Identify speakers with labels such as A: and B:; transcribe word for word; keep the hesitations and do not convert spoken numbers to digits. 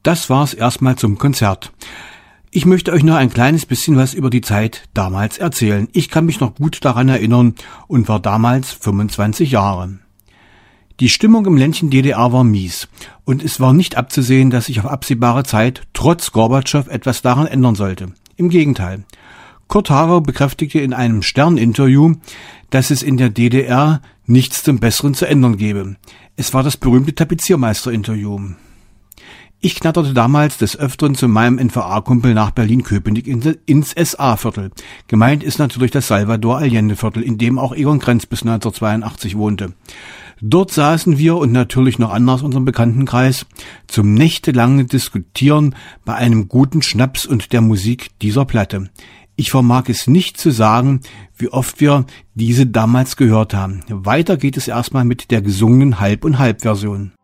A: Das war's erstmal zum Konzert. Ich möchte euch noch ein kleines bisschen was über die Zeit damals erzählen. Ich kann mich noch gut daran erinnern und war damals fünfundzwanzig Jahre. Die Stimmung im Ländchen D D R war mies und es war nicht abzusehen, dass sich auf absehbare Zeit trotz Gorbatschow etwas daran ändern sollte. Im Gegenteil. Kurt Hager bekräftigte in einem Stern-Interview, dass es in der D D R nichts zum Besseren zu ändern gebe. Es war das berühmte Tapeziermeister-Interview. Ich knatterte damals des Öfteren zu meinem N V A-Kumpel nach Berlin-Köpenick ins S A-Viertel. Gemeint ist natürlich das Salvador-Allende-Viertel, in dem auch Egon Krenz bis neunzehnhundertzweiundachtzig wohnte. Dort saßen wir und natürlich noch andere aus unserem Bekanntenkreis zum nächtelangen Diskutieren bei einem guten Schnaps und der Musik dieser Platte. Ich vermag es nicht zu sagen, wie oft wir diese damals gehört haben. Weiter geht es erstmal mit der gesungenen Halb- und Halb-Version.